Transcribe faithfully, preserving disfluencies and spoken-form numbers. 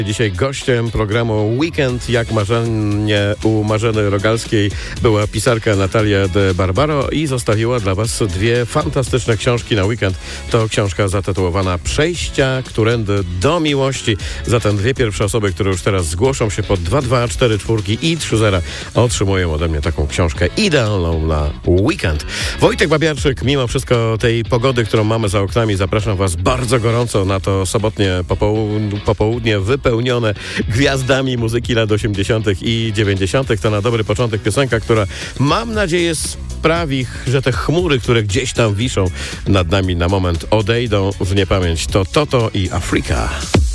Dzisiaj gościem programu Weekend, jak marzenie u Marzeny Rogalskiej, była pisarka Natalia de Barbaro i zostawiła dla Was dwie fantastyczne książki na weekend. To książka zatytułowana Przejścia którędy do miłości. Zatem dwie pierwsze osoby, które już teraz zgłoszą się pod dwa dwa cztery cztery i trzy zero, otrzymują ode mnie taką książkę idealną na weekend. Wojtek Babiarczyk, mimo wszystko tej pogody, którą mamy za oknami, zapraszam Was bardzo gorąco na to sobotnie popołudnie, popołudnie wypełnione gwiazdami muzyki lat osiemdziesiątych i dziewięćdziesiątych. To na dobry początek piosenka, która mam nadzieję sprawi, że te chmury, które gdzieś tam wiszą nad nami na moment, odejdą w niepamięć. To Toto i Afrika.